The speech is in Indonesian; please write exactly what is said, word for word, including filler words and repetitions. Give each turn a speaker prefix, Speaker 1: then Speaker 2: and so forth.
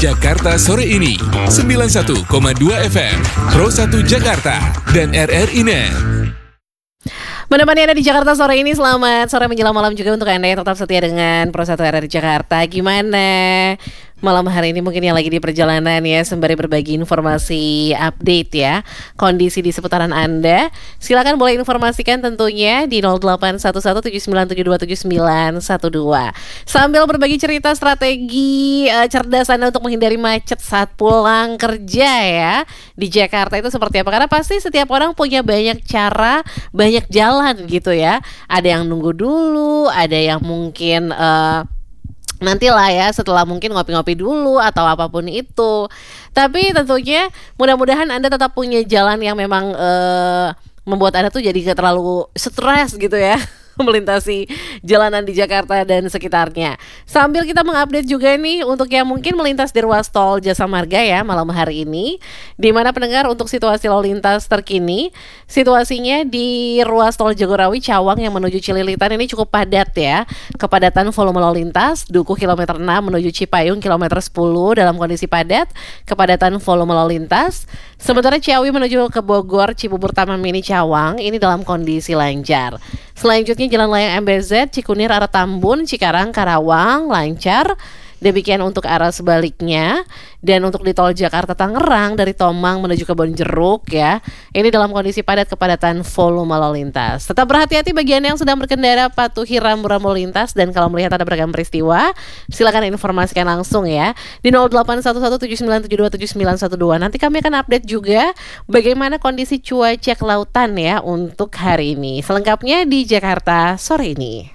Speaker 1: Jakarta sore ini sembilan puluh satu koma dua F M Pro satu Jakarta dan R R I Net.
Speaker 2: Menemani Anda di Jakarta sore ini, selamat sore menjelang malam juga untuk Anda yang tetap setia dengan Pro satu R R I Jakarta. Gimana malam hari ini mungkin yang lagi di perjalanan ya, sembari berbagi informasi update ya, kondisi di seputaran Anda. Silakan boleh informasikan tentunya di nol delapan satu satu tujuh sembilan tujuh dua tujuh sembilan satu dua. Sambil berbagi cerita strategi uh, cerdas Anda untuk menghindari macet saat pulang kerja ya di Jakarta itu seperti apa? Karena pasti setiap orang punya banyak cara, banyak jalan gitu ya. Ada yang nunggu dulu, ada yang mungkin uh, nantilah ya setelah mungkin ngopi-ngopi dulu atau apapun itu. Tapi tentunya mudah-mudahan Anda tetap punya jalan yang memang uh, membuat Anda tuh jadi gak terlalu stres gitu ya melintasi jalanan di Jakarta dan sekitarnya. Sambil kita mengupdate juga nih untuk yang mungkin melintas di ruas tol Jasa Marga ya malam hari ini, di mana pendengar untuk situasi lalu lintas terkini, situasinya di ruas tol Jagorawi Cawang yang menuju Cililitan ini cukup padat ya. Kepadatan volume lalu lintas Dukuh kilometer enam menuju Cipayung kilometer sepuluh dalam kondisi padat, kepadatan volume lalu lintas. Sementara Ciawi menuju ke Bogor Cibubur Taman Mini Cawang ini dalam kondisi lancar. Selanjutnya Jalan Layang M B Z, Cikunir arah Tambun, Cikarang, Karawang, lancar. Demikian untuk arah sebaliknya. Dan untuk di tol Jakarta Tangerang dari Tomang menuju ke Bonjeruk ya, ini dalam kondisi padat kepadatan volume lalu lintas. Tetap berhati-hati bagi Anda yang sedang berkendara, patuhi rambu-rambu lintas. Dan kalau melihat ada beragam peristiwa, silakan informasikan langsung ya di nol delapan satu satu tujuh sembilan tujuh dua tujuh sembilan satu dua. Nanti kami akan update juga bagaimana kondisi cuaca kelautan ya untuk hari ini. Selengkapnya di Jakarta sore ini.